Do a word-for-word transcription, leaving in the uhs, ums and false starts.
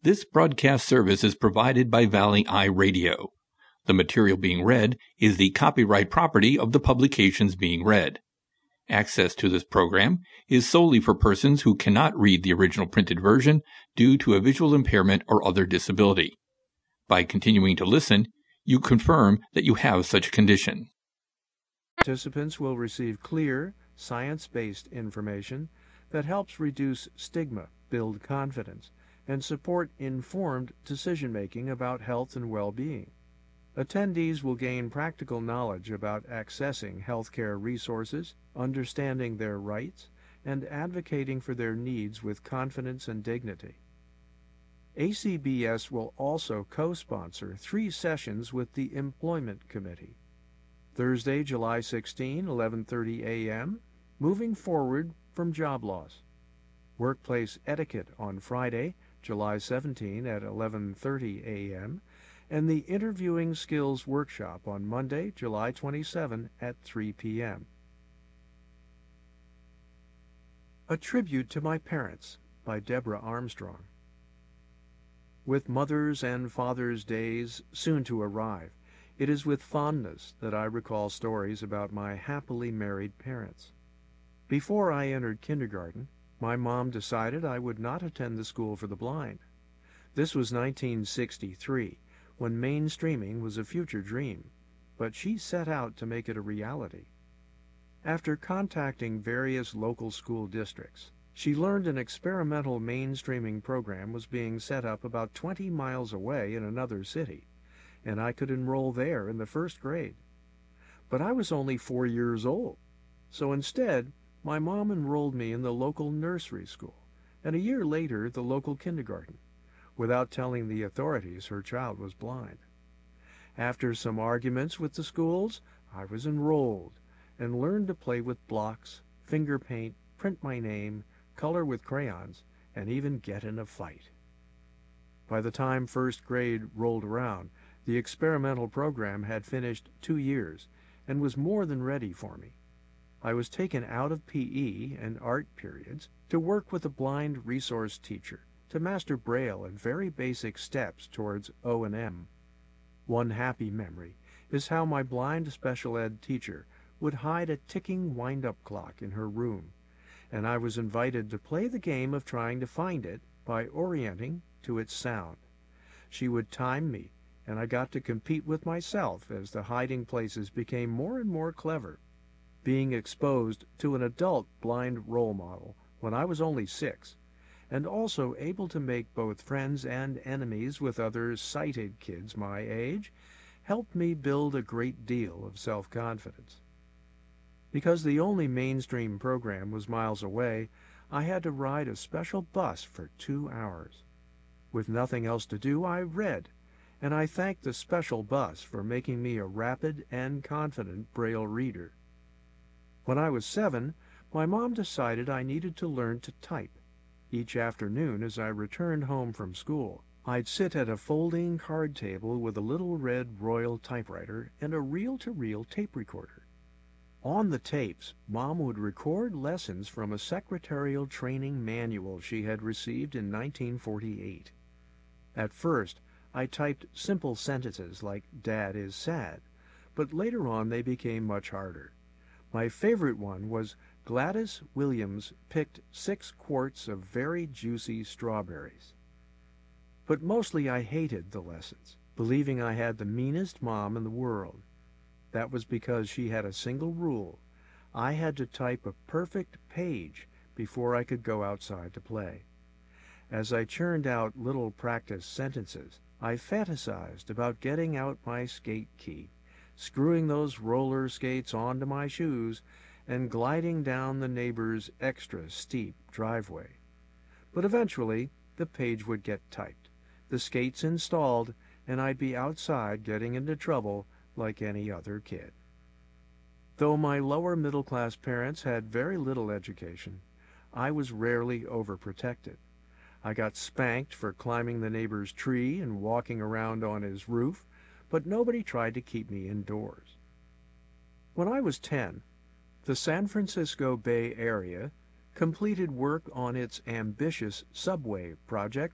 This broadcast service is provided by Valley Eye Radio. The material being read is the copyright property of the publications being read. Access to this program is solely for persons who cannot read the original printed version due to a visual impairment or other disability. By continuing to listen, you confirm that you have such a condition. Participants will receive clear, science-based information that helps reduce stigma, build confidence, and support informed decision-making about health and well-being. Attendees will gain practical knowledge about accessing healthcare resources, understanding their rights, and advocating for their needs with confidence and dignity. A C B S will also co-sponsor three sessions with the Employment Committee. Thursday, July sixteenth, eleven thirty a m, Moving Forward from Job Loss. Workplace Etiquette on Friday, July seventeenth at eleven thirty a m, and the Interviewing Skills Workshop on Monday, July twenty-seventh at three p m A Tribute to My Parents by Deborah Armstrong. With Mother's and Father's Days soon to arrive, it is with fondness that I recall stories about my happily married parents. Before I entered kindergarten, my mom decided I would not attend the school for the blind. This was nineteen sixty-three, when mainstreaming was a future dream, but she set out to make it a reality. After contacting various local school districts, she learned an experimental mainstreaming program was being set up about twenty miles away in another city, and I could enroll there in the first grade. But I was only four years old, so instead, my mom enrolled me in the local nursery school, and a year later the local kindergarten, without telling the authorities her child was blind. After some arguments with the schools, I was enrolled and learned to play with blocks, finger paint, print my name, color with crayons, and even get in a fight. By the time first grade rolled around, the experimental program had finished two years and was more than ready for me. I was taken out of P E and art periods to work with a blind resource teacher to master Braille and very basic steps towards O and M. One happy memory is how my blind special ed teacher would hide a ticking wind-up clock in her room, and I was invited to play the game of trying to find it by orienting to its sound. She would time me, and I got to compete with myself as the hiding places became more and more clever. Being exposed to an adult blind role model when I was only six, and also able to make both friends and enemies with other sighted kids my age, helped me build a great deal of self-confidence. Because the only mainstream program was miles away, I had to ride a special bus for two hours. With nothing else to do, I read, and I thanked the special bus for making me a rapid and confident Braille reader. When I was seven, my mom decided I needed to learn to type. Each afternoon as I returned home from school, I'd sit at a folding card table with a little red Royal typewriter and a reel-to-reel tape recorder. On the tapes, Mom would record lessons from a secretarial training manual she had received in nineteen forty-eight. At first, I typed simple sentences like, "Dad is sad," but later on they became much harder. My favorite one was, Gladys Williams picked six quarts of very juicy strawberries. But mostly I hated the lessons, believing I had the meanest mom in the world. That was because she had a single rule. I had to type a perfect page before I could go outside to play. As I churned out little practice sentences, I fantasized about getting out my skate key, screwing those roller skates onto my shoes, and gliding down the neighbor's extra steep driveway. But eventually, the page would get typed, the skates installed, and I'd be outside getting into trouble like any other kid. Though my lower middle-class parents had very little education, I was rarely overprotected. I got spanked for climbing the neighbor's tree and walking around on his roof, but nobody tried to keep me indoors. When I was ten, the San Francisco Bay Area completed work on its ambitious subway project